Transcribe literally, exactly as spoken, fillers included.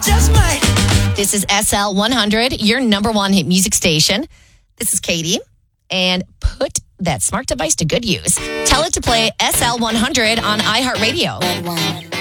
just might. This is S L one hundred, your number one hit music station. This is Katie. And put that smart device to good use. Tell it to play S L one hundred on iHeartRadio.